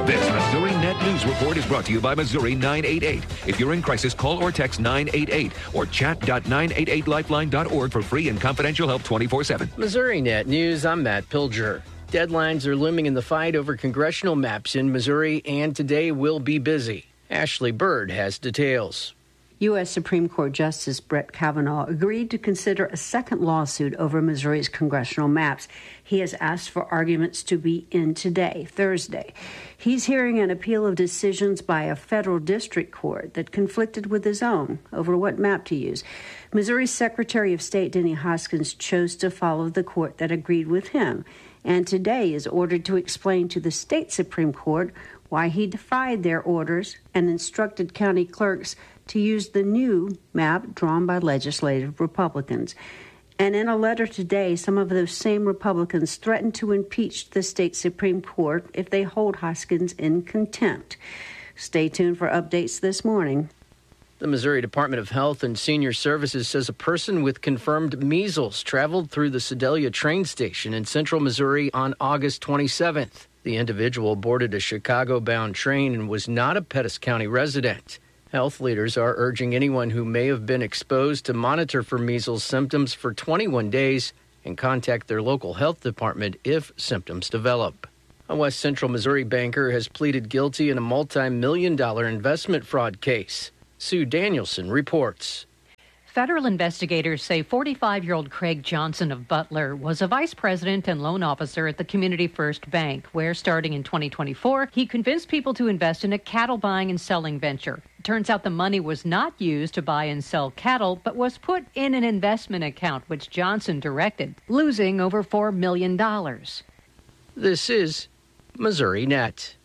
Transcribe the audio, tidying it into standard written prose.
This Missouri Net News Report is brought to you by Missouri 988. If you're in crisis, call or text 988 or chat.988lifeline.org for free and confidential help 24/7. Missouri Net News, I'm Matt Pilger. Deadlines are looming in the fight over congressional maps in Missouri, and today will be busy. Ashley Bird has details. U.S. Supreme Court Justice Brett Kavanaugh agreed to consider a second lawsuit over Missouri's congressional maps. He has asked for arguments to be in today, Thursday. He's hearing an appeal of decisions by a federal district court that conflicted with his own over what map to use. Missouri's Secretary of State Denny Hoskins chose to follow the court that agreed with him, and today is ordered to explain to the state Supreme Court why he defied their orders and instructed county clerks to use the new map drawn by legislative Republicans. And in a letter today, some of those same Republicans threatened to impeach the state Supreme Court if they hold Hoskins in contempt. Stay tuned for updates this morning. The Missouri Department of Health and Senior Services says a person with confirmed measles traveled through the Sedalia train station in central Missouri on August 27th. The individual boarded a Chicago-bound train and was not a Pettis County resident. Health leaders are urging anyone who may have been exposed to monitor for measles symptoms for 21 days and contact their local health department if symptoms develop. A West Central Missouri banker has pleaded guilty in a multi-million-dollar investment fraud case. Sue Danielson reports. Federal investigators say 45-year-old Craig Johnson of Butler was a vice president and loan officer at the Community First Bank, where starting in 2024, he convinced people to invest in a cattle buying and selling venture. Turns out the money was not used to buy and sell cattle, but was put in an investment account, which Johnson directed, losing over $4 million. This is Missouri Net.